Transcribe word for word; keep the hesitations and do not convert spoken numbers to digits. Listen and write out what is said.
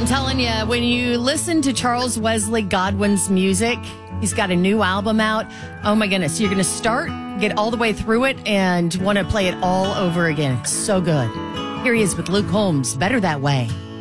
I'm telling you, when you listen to Charles Wesley Godwin's music, he's got a new album out. Oh my goodness, you're going to start, get all the way through it, and want to play it all over again. It's so good. Here he is with Luke Holmes, Better That Way.